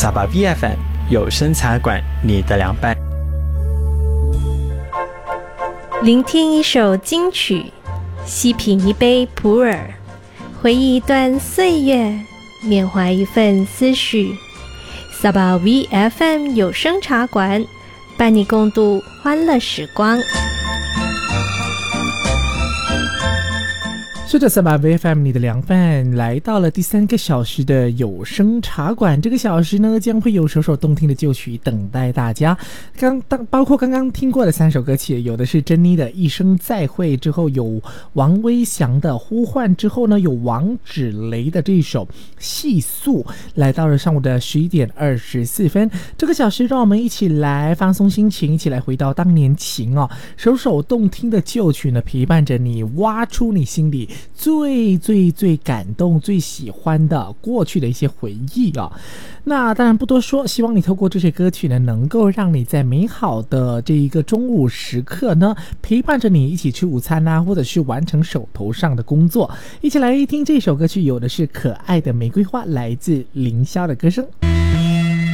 撒巴 VFM 有声茶馆，你的良伴。 聆听一首金曲，细品一杯普洱，回忆一段岁月，缅怀一份思绪。撒巴 VFM 有声茶馆，伴你共度欢乐时光。 是的，撒巴 VFM 你的良伴来到了第3个小时的有声茶馆。这个小时呢，将会有首首动听的旧曲等待大家。包括刚刚听过的3首歌曲，有的是珍妮的《一生再会》，之后有王威翔的《呼唤》，之后呢有王芷蕾的这首《细诉》。来到了上午的11点24分，这个小时让我们一起来放松心情，一起来回到当年情哦，首首动听的旧曲呢，陪伴着你，挖出你心里最感动、最喜欢的过去的一些回忆啊。那当然不多说，希望你透过这些歌曲呢，能够让你在美好的这一个中午时刻呢，陪伴着你一起吃午餐啊，或者是完成手头上的工作。一起来听这首歌曲，有的是可爱的玫瑰花，来自凌霄的歌声。